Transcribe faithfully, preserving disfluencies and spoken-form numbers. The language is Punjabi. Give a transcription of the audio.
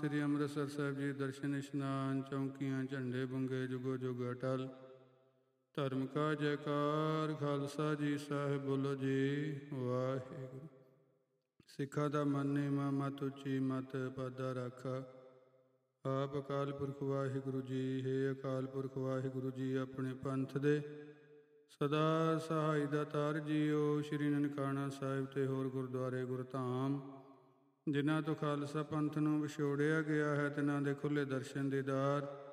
ਸ੍ਰੀ ਅੰਮ੍ਰਿਤਸਰ ਸਾਹਿਬ ਜੀ ਦਰਸ਼ਨ ਇਸ਼ਨਾਨ ਚੌਂਕੀਆਂ ਝੰਡੇ ਬੁੰਗੇ ਜੁਗੋ ਜੁਗ ਅਟਲ। ਧਰਮ ਕਾ ਜੈਕਾਰ ਖਾਲਸਾ ਜੀ ਸਾਹਿਬ ਬੋਲੋ ਜੀ ਵਾਹਿਗੁਰੂ। ਸਿੱਖਾਂ ਦਾ ਮਨ ਨੀਵਾਂ ਮਤ ਉੱਚੀ ਮਤ ਪਾਦਾ ਰਾਖਾ। ਆਪ ਅਕਾਲ ਪੁਰਖ ਵਾਹਿਗੁਰੂ ਜੀ। ਹੇ ਅਕਾਲ ਪੁਰਖ ਵਾਹਿਗੁਰੂ ਜੀ ਆਪਣੇ ਪੰਥ ਦੇ ਸਦਾ ਸਹਾਈ ਦਾਤਾਰ ਜੀਓ। ਸ਼੍ਰੀ ਨਨਕਾਣਾ ਸਾਹਿਬ ਤੇ ਹੋਰ ਗੁਰਦੁਆਰੇ ਗੁਰਧਾਮ ਜਿਨ੍ਹਾਂ ਤੋਂ ਖਾਲਸਾ ਪੰਥ ਨੂੰ ਵਿਛੋੜਿਆ ਗਿਆ ਹੈ, ਤਿਨਾਂ ਦੇ ਖੁੱਲ੍ਹੇ ਦਰਸ਼ਨ ਦੀਦਾਰ